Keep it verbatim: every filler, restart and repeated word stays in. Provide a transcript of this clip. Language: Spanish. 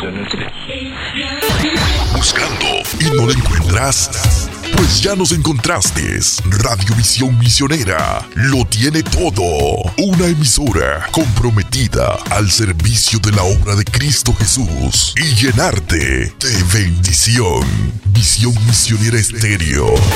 ¿Buscando y no la encuentras? Pues ya nos encontraste. Radiovisión Misionera lo tiene todo. Una emisora comprometida al servicio de la obra de Cristo Jesús y llenarte de bendición. Visión Misionera Estéreo.